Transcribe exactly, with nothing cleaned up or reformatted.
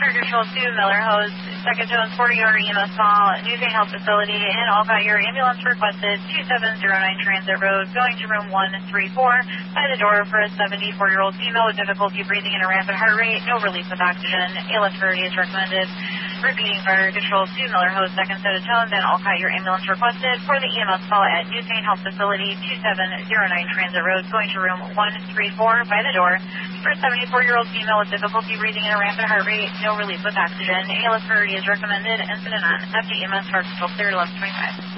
Control two, Miller Hose, Second Jones, forty yard E M S call, Newgate Health Facility, and all got your ambulance requested, two seven zero nine Transit Road, going to room one three four, by the door for a seventy-four-year-old female with difficulty breathing and a rapid heart rate, no relief with oxygen, A L S priority is recommended. Repeating, Fire Control two, Miller Hose, second set of tones, and all got your ambulance requested for the E M S call at Newgate Health Facility, two seven zero nine Transit Road, going to room one three four, by the door for a seventy-four-year-old female with difficulty breathing and a rapid heart rate, no relief with oxygen, A L S priority is recommended, incident on F D E M S Fire Control clear eleven twenty-five.